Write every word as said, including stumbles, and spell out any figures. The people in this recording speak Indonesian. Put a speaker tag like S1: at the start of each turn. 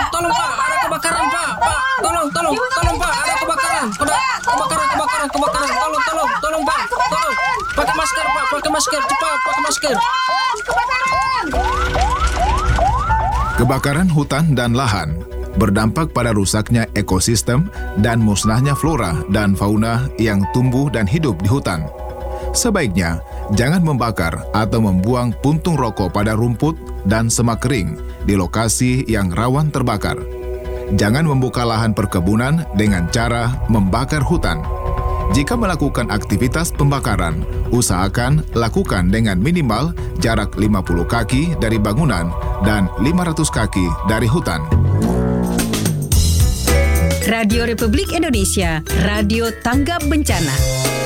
S1: tolong Pak, ada kebakaran Pak, Pak, tolong, tolong, tolong Pak, ada kebakaran, ada kebakaran, kebakaran, kebakaran, tolong, tolong, tolong Pak, tolong, pakai masker Pak, pakai masker, cepat, pakai masker.
S2: Kebakaran hutan dan lahan berdampak pada rusaknya ekosistem dan musnahnya flora dan fauna yang tumbuh dan hidup di hutan. Sebaiknya, jangan membakar atau membuang puntung rokok pada rumput dan semak kering di lokasi yang rawan terbakar. Jangan membuka lahan perkebunan dengan cara membakar hutan. Jika melakukan aktivitas pembakaran, usahakan lakukan dengan minimal jarak lima puluh kaki dari bangunan dan lima ratus kaki dari hutan.
S3: Radio Republik Indonesia, Radio Tanggap Bencana.